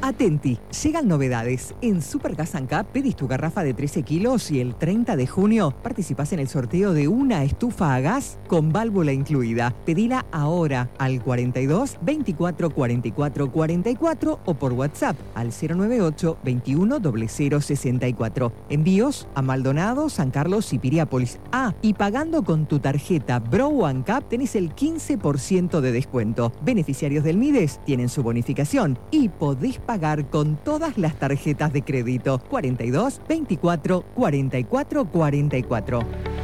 Atenti, llegan novedades. En Supergas Ancap pedís tu garrafa de 13 kilos y el 30 de junio participás en el sorteo de una estufa a gas con válvula incluida. Pedila ahora al 42 24 44 44 o por WhatsApp al 098 21 00 64. Envíos a Maldonado, San Carlos y Piriápolis. Y pagando con tu tarjeta Bro Ancap tenés el 15% de descuento. Beneficiarios del MIDES tienen su bonificación y podés pagar con todas las tarjetas de crédito. 42 24 44 44.